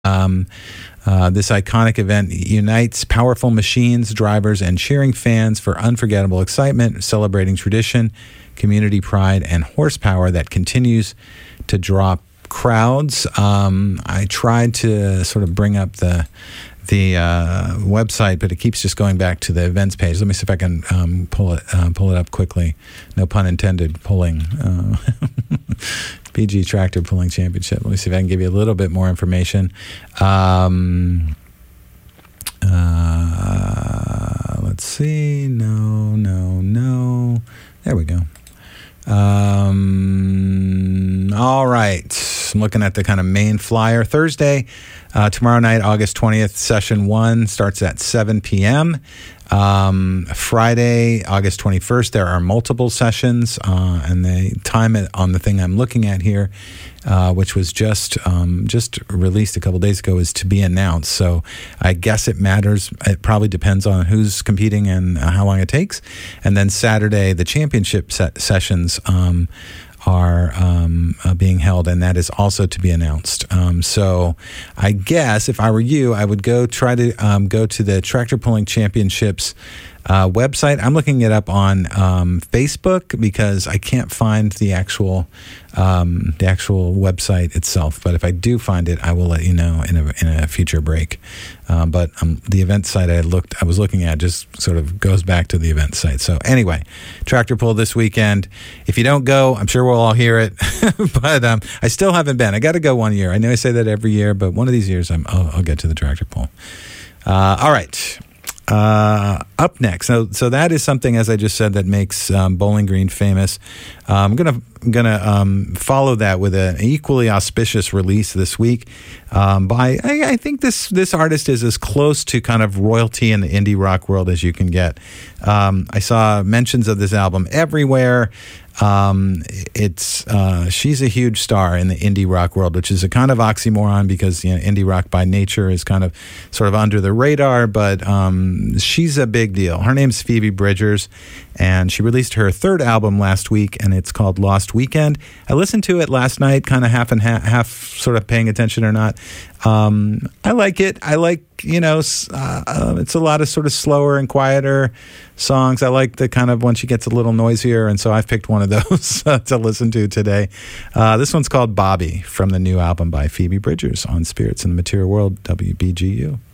This iconic event unites powerful machines, drivers, and cheering fans for unforgettable excitement, celebrating tradition, community pride, and horsepower that continues to draw crowds. I tried to sort of bring up the website, but it keeps just going back to the events page. Let me see if I can pull it up quickly. No pun intended. Pulling PG Tractor Pulling Championship. Let me see if I can give you a little bit more information. Let's see. No. There we go. All right. I'm looking at the kind of main flyer. Thursday, tomorrow night, August 20th, session 1 starts at 7 p.m. Friday, August 21st, there are multiple sessions, and the time on the thing I'm looking at here, which was just released a couple days ago, is to be announced. So I guess it matters. It probably depends on who's competing and how long it takes. And then Saturday, the championship sessions are being held, and that is also to be announced. So I guess if I were you, I would try to go to the Tractor Pulling Championships website. I'm looking it up on Facebook because I can't find the actual website itself. But if I do find it, I will let you know in a future break. But the event site I was looking at just sort of goes back to the event site. So anyway, Tractor Pull this weekend. If you don't go, I'm sure we'll all hear it. But I still haven't been. I got to go one year. I know I say that every year, but one of these years I'll get to the Tractor Pull. All right. Up next, so that is something, as I just said, that makes Bowling Green famous. I'm gonna follow that with an equally auspicious release this week. I think this artist is as close to kind of royalty in the indie rock world as you can get. I saw mentions of this album everywhere. She's a huge star in the indie rock world, which is a kind of oxymoron because indie rock by nature is kind of sort of under the radar, but she's a big deal. Her name's Phoebe Bridgers, and she released her third album last week, and it's called Lost Weekend. I listened to it last night, kind of half and half, sort of paying attention or not. I like it. I like, it's a lot of sort of slower and quieter songs. I like the kind of when she gets a little noisier, and so I've picked one of those to listen to today. This one's called Bobby from the new album by Phoebe Bridgers on Spirits in the Material World, WBGU.